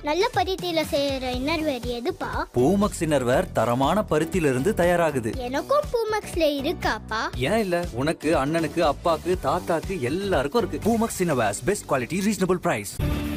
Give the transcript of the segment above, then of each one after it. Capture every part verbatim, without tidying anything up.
நல்ல பருத்தியில செய்யற இன்னர்வேர் எதுப்பா? பூமக்ஸ் இன்னர்வேர் தரமான பருத்தியில இருந்து தயாராகுது. எனக்கும் பூமக்ஸ்ல இருக்காப்பா? ஏன் இல்ல, உனக்கு, அண்ணனுக்கு, அப்பாக்கு, தாத்தாக்கு எல்லாருக்கும் இருக்கு. Poomex innerwears, best quality, reasonable price.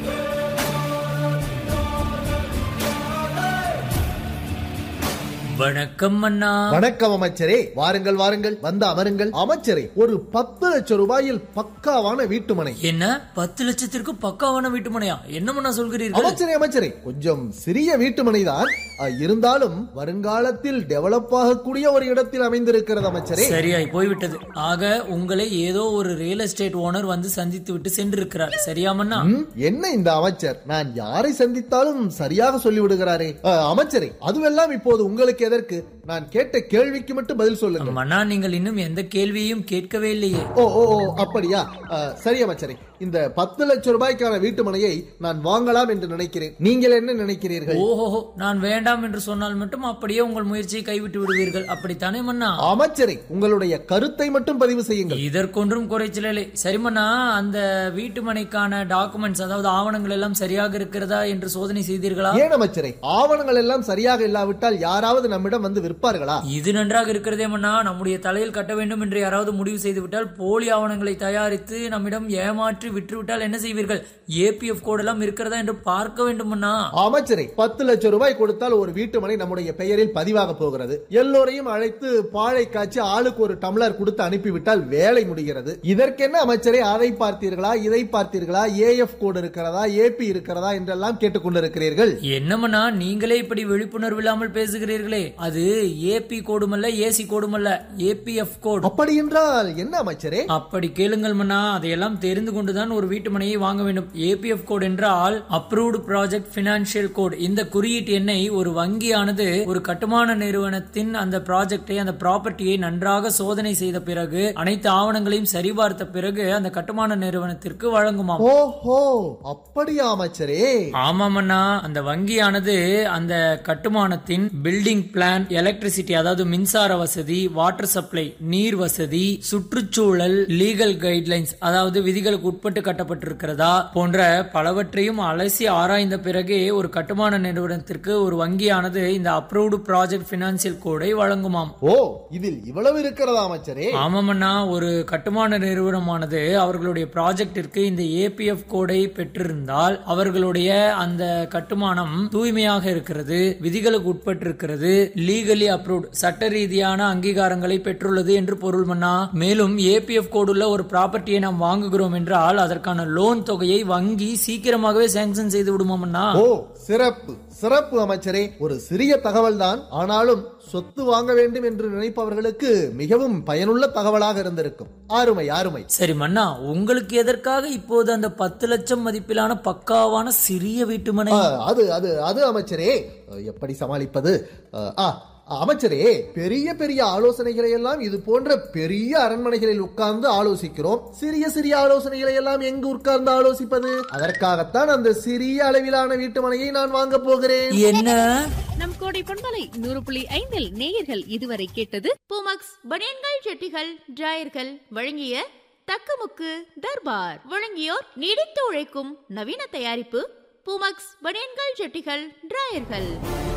வணக்கம் அண்ணா. வணக்கம் அமைச்சரே, வாருங்கள் வாருங்கள், வந்து அமருங்கள். அமைச்சரே, ஒரு பத்து லட்சம் ரூபாயில் பக்காவான வீட்டுமனை. என்ன, பத்து லட்சத்திற்கு பக்காவான வீட்டுமனையா? என்ன சொல்கிறீர்கள்? அமைச்சரே அமைச்சரே கொஞ்சம் சிறிய வீட்டுமனை தான், இருந்தாலும் வருங்காலத்தில் டெவலப் ஆகக்கூடிய ஒரு இடத்தில் அமைந்திருக்கிறது அமைச்சரே. சரியாய் போய்விட்டது. ஆக உங்களை ஏதோ ஒரு ரியல் எஸ்டேட் ஓனர் வந்து சந்தித்து விட்டு சென்றிருக்கிறார், சரியாமண்ணா? என்ன இந்த அமைச்சர், நான் யாரை சந்தித்தாலும் சரியாக சொல்லிவிடுகிறாரே. அமைச்சரே, அதுவெல்லாம் இப்போது உங்களுக்கு எதற்கு? நான் கேட்ட கேள்விக்கு மட்டும் பதில் சொல்லுங்க. அண்ணா, நீங்கள் இன்னும் எந்த கேள்வியையும் கேட்கவே இல்லையே. ஓ ஓ அப்படியா? சரி அமைச்சரே, இந்த பத்து லட்சம் ரூபாய்க்கான வீட்டு மனையை நான் வாங்கலாம் என்று நினைக்கிறேன். நீங்கள் என்ன நினைக்கிறீர்கள்? ஓஹோ, நான் வேண்டாம் என்று சொன்னால் மட்டும் அப்படியே உங்கள் முயற்சியை கைவிட்டு விடுவீர்கள், அப்படித்தானே மன்னா? அமைச்சரே, உங்களுடைய கருத்தை மட்டும் பதிவு செய்யுங்கள். இதற்கொன்றும் குறைச்சலே. சரி மன்னா, அந்த வீட்டு மனைக்கான டாக்குமெண்ட்ஸ், அதாவது ஆவணங்கள் எல்லாம் சரியாக இருக்கிறதா என்று சோதனை செய்தீர்களா? ஏன் அமைச்சரே, ஆவணங்கள் எல்லாம் சரியாக இல்லாவிட்டால் யாராவது நம்மிடம் வந்து விற்பார்களா? இது நன்றாக இருக்கிறதே மன்னா. நம்முடைய தலையில் கட்ட வேண்டும் என்று யாராவது முடிவு செய்து விட்டால் போலி ஆவணங்களை தயாரித்து நம்மிடம் ஏமாற்றி விற்றுவிட்டால் என்ன செய்வீர்கள்? ஏபிஎஃப் கோட் எல்லாம் இருக்கிறதா என்று பார்க்க வேண்டும் மன்னா. அமைச்சரே, பத்து லட்சம் ரூபாய் கொடுத்தால் ஒரு வீட்டு மனை நம்முடைய பெயரில் பதிவாக போகிறது. எல்லோரையும் அழைத்து பாழை காய்ச்சி ஆளுக்கு ஒரு டம்ளர் கொடுத்து அனுப்பிவிட்டால் வேலை முடிகிறது. இதற்கென்ன அமைச்சரே, அதை பார்த்தீர்களா, இதை பார்த்தீர்களா, ஏஎஃப் கோட் இருக்கிறதா, ஏபி இருக்கிறதா என்றெல்லாம் கேட்டுக்கொண்டிருக்கிறீர்கள். என்னமண்ணா, நீங்களே இப்படி விழிப்புணர்வு இல்லாமல் பேசுகிறீர்களே. அது ஏபி கோடுமல்ல, ஏசி கோடுமல்ல, ஏபிஎஃப் கோட். அப்படி என்றால் என்ன அமைச்சரே? அப்படி கேளுங்கள் மன்னா. அதையெல்லாம் தெரிந்து கொண்டுதான் ஒரு வீட்டு மனையை வாங்க வேண்டும். ஏபிஎஃப் கோட் என்றால் அப்ரூவ்டு ப்ராஜெக்ட் பினான்சியல் கோட். இந்த குறியீட்டு எண்ணை ஒரு வங்கியானது ஒரு கட்டுமான நிறுவனத்தின் அந்த ப்ராஜெக்டை, அந்த ப்ராப்பர்ட்டியை நன்றாக சோதனை செய்த பிறகு, அனைத்து ஆவணங்களையும் சரிபார்த்த பிறகு அந்த கட்டுமான நிறுவனத்திற்கு வழங்குமாம். ஓஹோ, அப்படியா அமைச்சரே? ஆமாமண்ணா. அந்த வங்கியானது அந்த கட்டுமானத்தின் பில்டிங் பிளான், எலக்ட்ரிசிட்டி அதாவது மின்சார வசதி, வாட்டர் சப்ளை நீர் வசதி, சுற்றுச்சூழல், லீகல் கைட்லைன்ஸ் அதாவது விதிகளுக்கு உட்பட்டு கட்டப்பட்டிருக்கிறதா போன்ற பலவற்றையும் அலசி ஆராய்ந்த பிறகே ஒரு கட்டுமான நிறுவனத்திற்கு ஒரு வங்கியானது இந்த அப்ரூவ்டு ப்ராஜெக்ட் பினான்சியல் கோடை வழங்குமாம். ஓ, இதில் இவ்வளவு இருக்கிறதா அமைச்சரே? ஆமாமண்ணா. ஒரு கட்டுமான நிறுவனமானது அவர்களுடைய ப்ராஜெக்டிற்கு இந்த ஏபிஎஃப் கோடை பெற்றிருந்தால் அவர்களுடைய அந்த கட்டுமானம் தூய்மையாக இருக்கிறது, விதிகளுக்கு உட்பட்டிருக்கிறது, லீகலி அப்ரூவ்ட் சட்ட ரீதியான அங்கீகாரங்களை பெற்றுள்ளது என்று பொருள் மன்னா. மேலும் ஏபிஎஃப் கோடுள்ள ஒரு ப்ராப்பர்ட்டியை நாம் வாங்குகிறோம் என்றால் அதற்கான லோன் தொகையை வங்கி சீக்கிரமாகவே சாங்ஷன் செய்து விடுமாமண்ணா. ஓ, சிறப்பு சிறப்பு அமைச்சரே. ஒரு சிறிய தகவல் தான், ஆனாலும் சொத்து வாங்க வேண்டும் என்று நினைப்பவர்களுக்கு மிகவும் பயனுள்ள தகவலாக இருந்திருக்கும். ஆறுமை ஆறுமை. சரி மன்னா, உங்களுக்கு எதற்காக இப்போது அந்த பத்து லட்சம் மதிப்பிலான பக்காவான சிறிய வீட்டுமனை? அது அது அது அமைச்சரே, எப்படி சமாளிப்பது? ஆ அமைச்சரே, பெரிய பெரிய ஆலோசனைகளை எல்லாம் இது போன்ற பெரிய அரண்மனைகளில் உட்கார்ந்து ஆலோசிக்கிறோம். சிறிய சிறிய ஆலோசனைகளை எல்லாம் எங்கு உட்கார்ந்து ஆலோசிப்பது? அதற்காகத்தான் அந்த சிறிய அளவிலான வீட்டுமனையை நான் வாங்க போகிறேன். என்ன? நம் கோடை பொன்மலை நூறு புள்ளி ஐந்தில் நேயர்கள் இதுவரை கேட்டது பூமக்ஸ் பனியன்கள், ஜெட்டிகள், டிராயர்கள் வழங்கிய தக்குமுக்கு தர்பார். வழங்கியோர் நீடித்து உழைக்கும் நவீன தயாரிப்பு பூமக்ஸ் பனியன்கள், ஜெட்டிகள், டிராயர்கள்.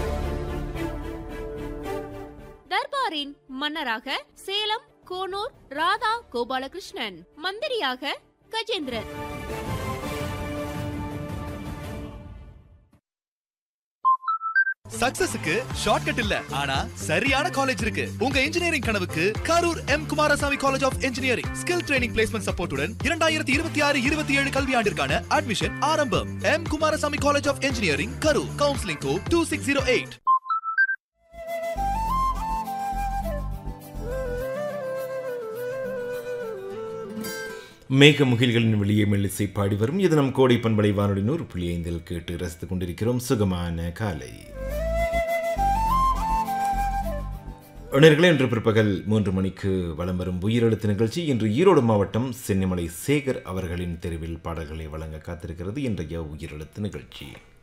தர்பாரின் மன்னராக சேலம் கோனூர் ராதா கோபாலகிருஷ்ணன், மந்திரியாக கஜேந்திரன். சக்சஸுக்கு ஷார்ட்கட் இல்ல, ஆனா சரியான காலேஜ் இருக்கு. உங்க இன்ஜினியரிங் கனவுக்கு Karur M Kumaraswamy college of engineering skill training placement சப்போர்ட்டுடன் இரண்டாயிரத்தி இருபத்தி ஆறு இருபத்தி ஏழு கல்வியாண்டிற்கான அட்மிஷன் ஆரம்பம். M Kumaraswamy college of engineering Karur. Counselling code two six zero eight. மேக முகில்களின் வெளியே மெல்லிசை பாடி வரும் இது நம் கோடை பண்பலை வானொலி நூறு புள்ளி ஐந்தில் கேட்டு ரசித்துக் கொண்டிருக்கிறோம். சுகமான காலை நேயர்களே, இன்று பிற்பகல் மூன்று மணிக்கு வலம் வரும் உயிரெழுத்து நிகழ்ச்சி இன்று ஈரோடு மாவட்டம் சென்னிமலை சேகர் அவர்களின் தெருவில் பாடல்களை வழங்க காத்திருக்கிறது இன்றைய உயிரெழுத்து நிகழ்ச்சி.